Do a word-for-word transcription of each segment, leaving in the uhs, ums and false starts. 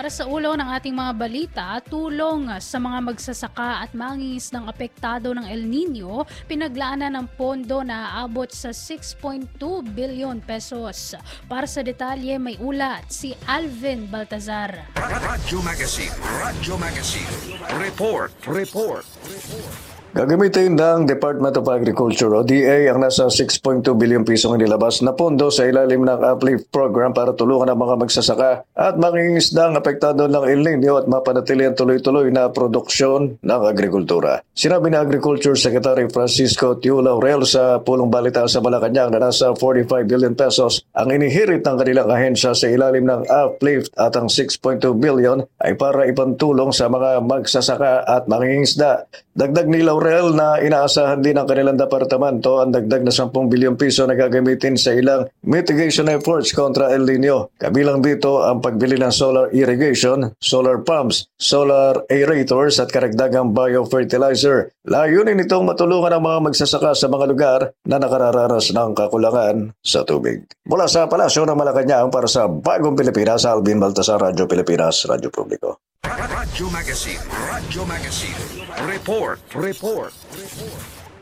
Para sa ulo ng ating mga balita, tulong sa mga magsasaka at mangingisdang apektado ng El Nino, pinaglaanan ng pondo na aabot sa six point two billion pesos. Para sa detalye, may ulat si Alvin Baltazar. Radyo Magazine, Radyo Magazine. Report, report, report. Gagamitin ng Department of Agriculture o D A ang nasa six point two billion pisong inilabas na pondo sa ilalim ng Uplift Program para tulungan ang mga magsasaka at mangingisdang apektado ng El Nino at mapanatili ang tuloy-tuloy na produksyon ng agrikultura. Sinabi ni Agriculture Secretary Francisco Tiu Laurel sa pulong balita sa Malacanang na nasa forty-five billion pesos ang inihirit ng kanilang ahensya sa ilalim ng Uplift at ang six point two billion ay para ipantulong sa mga magsasaka at mangingisda. Dagdag ni Laurel na inaasahan din ng kanilang departamento ang dagdag na ten bilyon piso na gagamitin sa ilang mitigation efforts kontra El Nino. Kabilang dito ang pagbili ng solar irrigation, solar pumps, solar aerators at karagdagang biofertilizer. Layunin itong matulungan ang mga magsasaka sa mga lugar na nakararanas ng kakulangan sa tubig. Mula sa Palasyo ng Malacanang para sa Bagong Pilipinas, Alvin Baltazar, Radyo Pilipinas, Radyo Publiko. Radyo Magazine, Radyo Magazine. Report, report, report.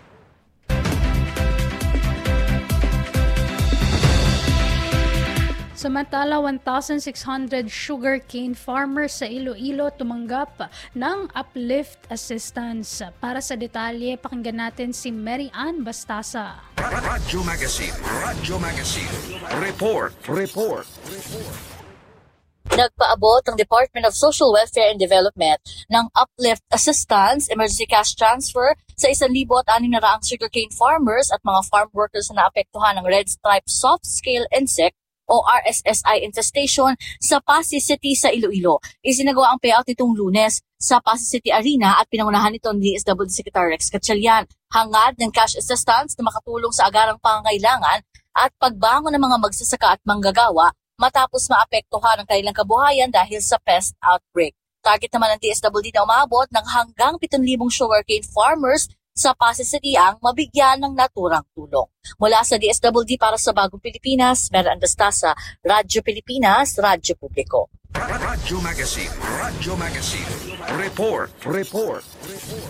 Samantala, one thousand six hundred sugarcane farmers sa Iloilo tumanggap ng uplift assistance. Para sa detalye, pakinggan natin si Mary Ann Bastasa. Radyo Magazine, Radyo Magazine. Report, report, report. Nagpaabot ang Department of Social Welfare and Development ng Uplift Assistance Emergency Cash Transfer sa one thousand six hundred sugarcane farmers at mga farm workers na naapektuhan ng Red Stripe Soft Scale Insect o R S S I infestation sa Pasig City sa Iloilo. Isinagawa ang payout nitong Lunes sa Pasig City Arena at pinangunahan nito ni D S W D Secretary Rex Gatchalian. Hangad ng cash assistance na makatulong sa agarang pangangailangan at pagbangon ng mga magsasaka at manggagawa matapos maapektuhan ang kanilang kabuhayan dahil sa pest outbreak. Target naman ng D S W D na umabot ng hanggang seven thousand sugarcane farmers sa Pasig City ang mabigyan ng naturang tulong. Mula sa D S W D para sa Bagong Pilipinas, Mary Ann Bastasa, Radyo Pilipinas, Radyo Publiko. Radyo Magazine, Radyo Magazine. Report, report, report.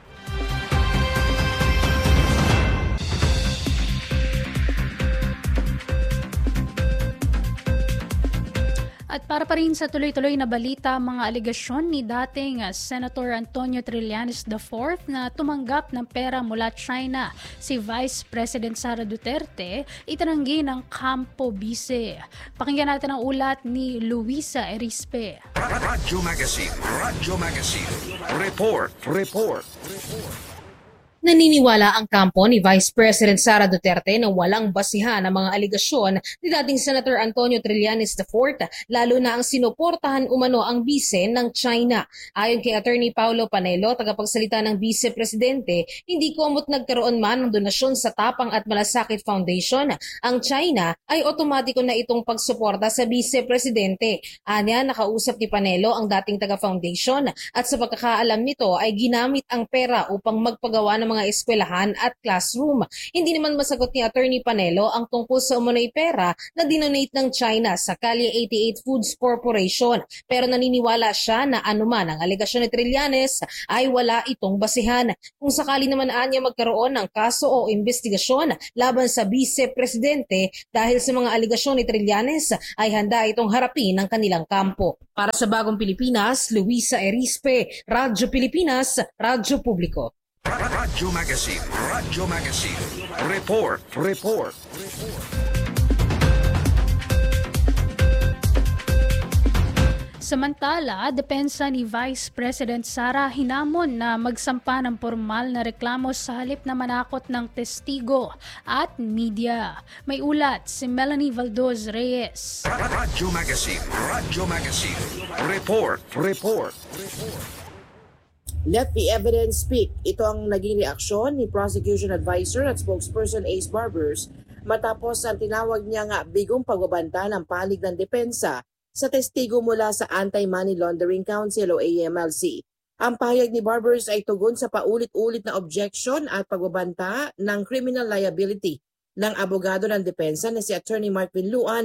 At para pa rin sa tuloy-tuloy na balita, mga aligasyon ni dating Senator Antonio Trillanes the fourth na tumanggap ng pera mula China si Vice President Sara Duterte, itinanggi ng Campo Bise. Pakinggan natin ang ulat ni Luisa Erispe. Radyo Magazine, Radyo Magazine. Report, report, report. Naniniwala ang kampo ni Vice President Sara Duterte na walang basihan ang mga aligasyon ni dating Senator Antonio Trillanes the fourth, lalo na ang sinuportahan umano ang bise ng China. Ayon kay Attorney Paulo Panelo, tagapagsalita ng Vice Presidente, hindi komot nagkaroon man ng donasyon sa Tapang at Malasakit Foundation, ang China ay otomatiko na itong pagsuporta sa Vice Presidente. Anya, nakausap ni Panelo ang dating taga-foundation at sa pagkakaalam nito ay ginamit ang pera upang magpagawa ng mga eskwelahan at classroom. Hindi naman masagot ni Attorney Panelo ang tungkol sa umunay pera na dinonate ng China sa Calle eighty-eight Foods Corporation. Pero naniniwala siya na anuman ang alegasyon ni Trillanes ay wala itong basihan. Kung sakali naman anya magkaroon ng kaso o investigasyon laban sa Vice Presidente dahil sa mga alegasyon ni Trillanes ay handa itong harapin ng kanilang kampo. Para sa Bagong Pilipinas, Luisa Erispe, Radyo Pilipinas, Radyo Publiko. Radyo Magazine, Radyo Magazine. Report, report, report. Samantala, depensa ni Vice President Sara hinamon na magsampa ng formal na reklamo sa halip na manakot ng testigo at media. May ulat si Melanie Valdoz Reyes. Radyo Magazine, Radyo Magazine. Report, report, report. Let the evidence speak. Ito ang naging reaksyon ni Prosecution Advisor at Spokesperson Ace Barbers matapos ang tinawag niya nga bigong pagbabanta ng panig ng depensa sa testigo mula sa Anti-Money Laundering Council o A M L C. Ang pahayag ni Barbers ay tugon sa paulit-ulit na objection at pagbabanta ng criminal liability ng abogado ng depensa na si Attorney Mark Vinluan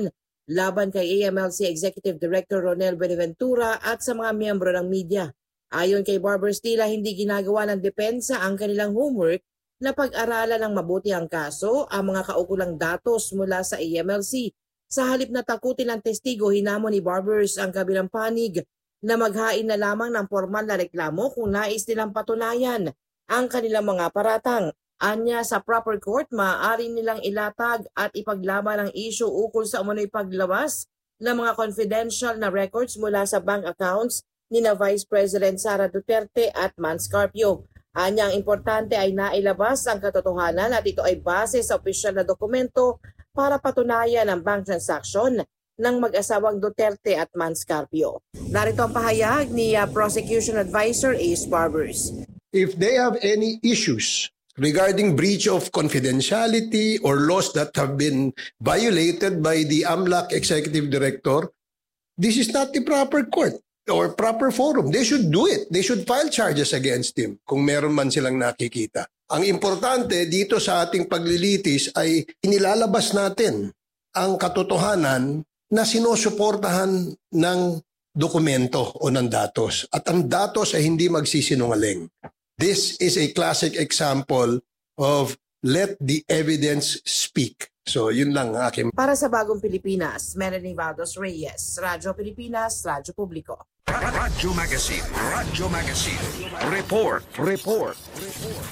laban kay A M L C Executive Director Ronel Benaventura at sa mga miyembro ng media. Ayon kay Barbers, tila hindi ginagawa ng depensa ang kanilang homework na pag-aralan ng mabuti ang kaso, ang mga kaukulang datos mula sa A M L C. Sa halip na takutin ang testigo, hinamon ni Barbers ang kabilang panig na maghain na lamang ng formal na reklamo kung nais nilang patunayan ang kanilang mga paratang. Anya, sa proper court, maaari nilang ilatag at ipaglaban ang issue ukol sa umano'y paglabas ng mga confidential na records mula sa bank accounts ni na Vice President Sara Duterte at Mans Carpio. Anya, ang importante ay nailabas ang katotohanan at ito ay base sa opisyal na dokumento para patunayan ang bank transaction ng mag-asawang Duterte at Mans Carpio. Narito ang pahayag ni uh, Prosecution Advisor Ace Barbers. If they have any issues regarding breach of confidentiality or laws that have been violated by the A M L A C Executive Director, this is not the proper court or proper forum. They should do it. They should file charges against him kung meron man silang nakikita. Ang importante dito sa ating paglilitis ay inilalabas natin ang katotohanan na sinusuportahan ng dokumento o ng datos. At ang datos ay hindi magsisinungaling. This is a classic example of let the evidence speak. So, yun lang ang aking... Para sa Bagong Pilipinas, Melanie Valdos Reyes, Radyo Pilipinas, Radyo Publiko. Radyo Magazine, Radyo Magazine. Report, report, report.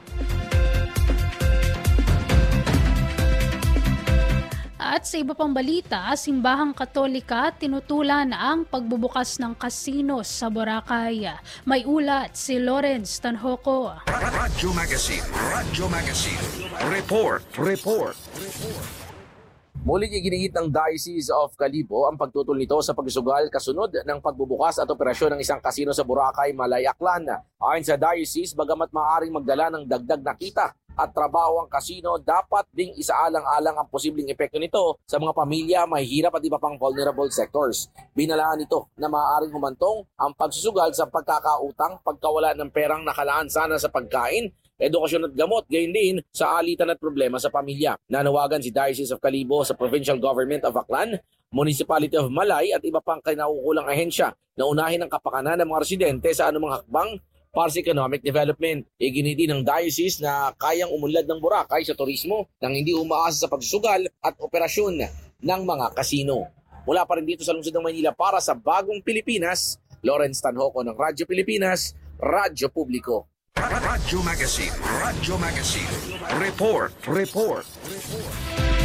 At sa iba pang balita, Simbahang Katolika tinutulan ang pagbubukas ng kasino sa Boracay. May ulat si Lawrence Tanhoco. Radyo Magazine, Radyo Magazine. Report, report, report. Muling iginigit ng Diocese of Calibo ang pagtutol nito sa pagsusugal kasunod ng pagbubukas at operasyon ng isang kasino sa Boracay, Malay, Aklan. Ayon sa Diocese, bagamat maaaring magdala ng dagdag na kita at trabaho ang kasino, dapat ding isaalang-alang ang posibleng epekto nito sa mga pamilya, mahihirap at iba pang vulnerable sectors. Binalaan nito na maaaring humantong ang pagsusugal sa pagkakautang, pagkawala ng perang nakalaan sana sa pagkain, edukasyon at gamot, gayon din sa alitan at problema sa pamilya. Nanawagan si Diocese of Calibo sa Provincial Government of Aklan, Municipality of Malay at iba pang kinaukulang ahensya na unahin ang kapakanan ng mga residente sa anumang hakbang para sa economic development. Iginiti ng diocese na kayang umunlad ng Boracay sa turismo nang hindi umaasa sa pagsusugal at operasyon ng mga kasino. Mula pa rin dito sa lungsod ng Maynila para sa Bagong Pilipinas, Lawrence Tanhoco ng Radyo Pilipinas, Radyo Publiko. Radyo Magazine, Radyo Magazine. Report, report, report.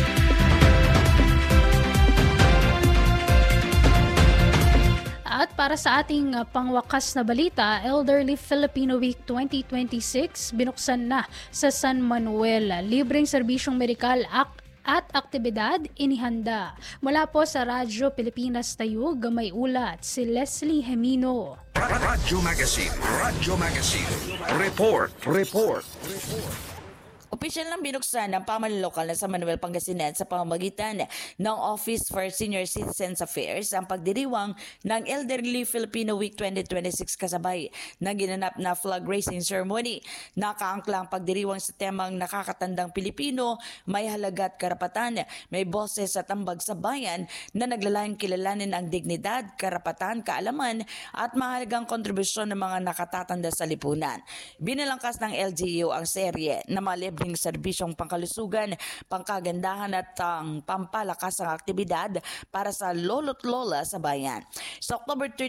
At para sa ating uh, pangwakas na balita, Elderly Filipino Week twenty twenty-six binuksan na sa San Manuel. Libreng serbisyong medikal ak- at aktibidad inihanda. Mula po sa Radyo Pilipinas Tayug, may ulat si Leslie Hemino. Radyo Magazine, Radyo Magazine. Report, report, report. Opisyal nang binuksan ng pamamalukal na San Manuel, Pangasinan sa pamamagitan ng Office for Senior Citizens Affairs ang pagdiriwang ng Elderly Filipino Week twenty twenty-six kasabay ng ginanap na flag raising ceremony. Nakaangkla ang pagdiriwang sa temang nakakatandang Pilipino, may halaga at karapatan, may boses at ambag sa bayan na naglalayong kilalanin ang dignidad, karapatan, kaalaman at mahalagang kontribusyon ng mga nakatatanda sa lipunan. Binalangkas ng L G U ang serye na mga libreng serbisyong pangkalusugan, pangkagandahan at ang pampalakas ng aktibidad para sa lolo't lola sa bayan. Sa October